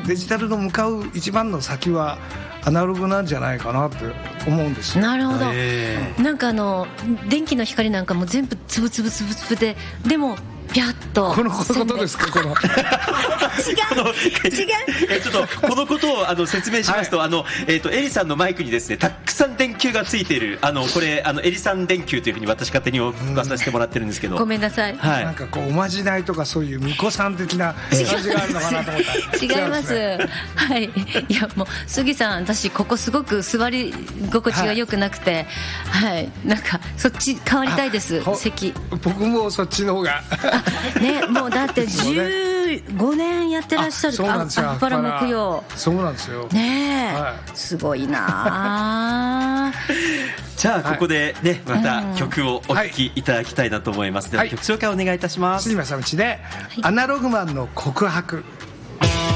デジタルの向かう一番の先はアナログなんじゃないかなって思うんですよ。 なるほど。なんか電気の光なんかも全部つぶつぶつぶつぶでもピャッとこのことですか。この違うちょっとこのことを説明しますと、エリさんのマイクにですねたくさん電球がついているこれエリさん電球というふうに私勝手に置かさせてもらってるんですけど、 ごめんなさい、 はい、 なんかこうおまじないとかそういう巫女さん的な感じがあるのかなと思った違います、はい、いやもう杉さん、私ここすごく座り心地が良くなくて、はい、なんかそっち変わりたいです。席僕もそっちの方がね、もうだって15年やってらっしゃる。 そうなんですよ。 アスパラ木曜。 そうなんですよねえ、 はい、 すごいなじゃあここでね、また曲をお聴きいただきたいなと思います。では曲紹介お願いいたします。 杉村さんちでアナログマンの告白。